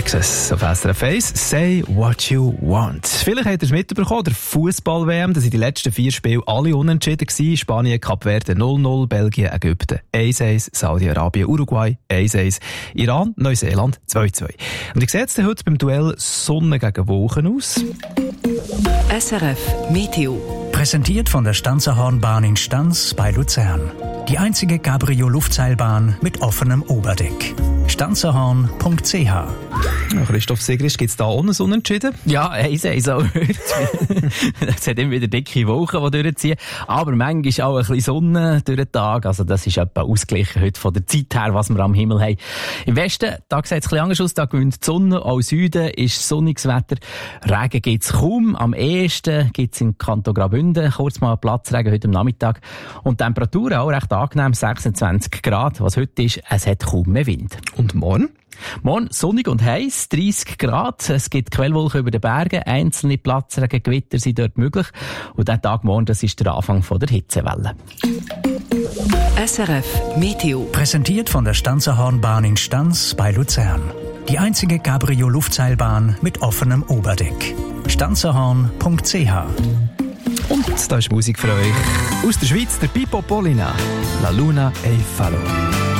Texas auf SRF 1. Say what you want. Vielleicht habt ihr es mitbekommen, der Fußball-WM, das sind die letzten 4 Spiele alle unentschieden gewesen. Spanien, Kap Verde 0-0, Belgien, Ägypten 1-1, Saudi-Arabien, Uruguay 1-1, Iran, Neuseeland 2-2. Und ich sehe jetzt heute beim Duell Sonne gegen Wolken aus. SRF Meteo. Präsentiert von der Stanzerhornbahn in Stanz bei Luzern. Die einzige Cabrio-Luftseilbahn mit offenem Oberdeck. Stanzerhorn.ch. Ja, Christoph Sigrist, gibt es da ohne Unentschieden? Ja, 1-1 auch heute. Es hat immer wieder dicke Wolken, die durchziehen. Aber manchmal auch ein bisschen Sonne durch den Tag. Also das ist etwa ausgeglichen heute von der Zeit her, was wir am Himmel haben. Im Westen, da sieht es ein bisschen anders aus. Da gewinnt die Sonne. Auch im Süden ist sonniges Wetter. Regen gibt es kaum. Am ehesten gibt es in Kanton Graubünden kurz mal Platzregen heute am Nachmittag. Und die Temperaturen auch recht angenehm, 26 Grad. Was heute ist, es hat kaum mehr Wind. Und morgen? Morgen sonnig und heiß, 30 Grad. Es gibt Quellwolken über den Bergen. Einzelne Platzregen, Gewitter sind dort möglich. Und der Tag morgen, das ist der Anfang von der Hitzewelle. SRF Meteo. Präsentiert von der Stanzerhornbahn in Stanz bei Luzern. Die einzige Cabrio-Luftseilbahn mit offenem Oberdeck. Stanzerhorn.ch. Und da ist Musik für euch aus der Schweiz, der Pippo Polina, La Luna e Fallo.